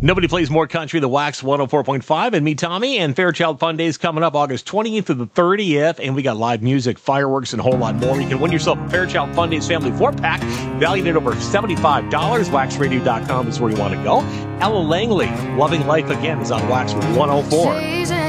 Nobody plays more country than Wax 104.5 and me, Tommy, and Fairchild Fun Days coming up August 20th to the 30th, and we got live music, fireworks, and a whole lot more. You can win yourself a Fairchild Fun Days Family 4-pack, valued at over $75. WaxRadio.com is where you want to go. Ella Langley, Loving Life Again, is on Wax 104.